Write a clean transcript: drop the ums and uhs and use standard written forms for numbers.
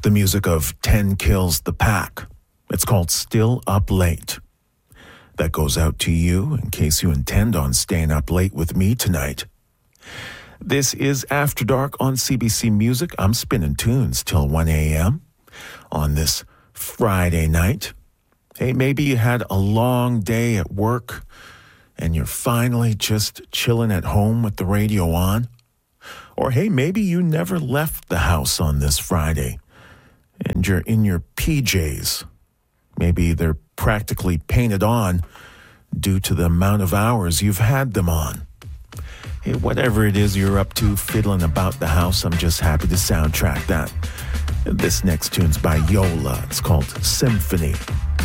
the music of 10 Kills the Pack. It's called Still Up Late. That goes out to you in case you intend on staying up late with me tonight. This is After Dark on CBC Music. I'm spinning tunes till 1 a.m. on this Friday night. Hey, maybe you had a long day at work and you're finally just chilling at home with the radio on. Or hey, maybe you never left the house on this Friday and you're in your PJs. Maybe they're practically painted on due to the amount of hours you've had them on. Hey, whatever it is you're up to fiddling about the house, I'm just happy to soundtrack that. This next tune's by Yola. It's called Symphony.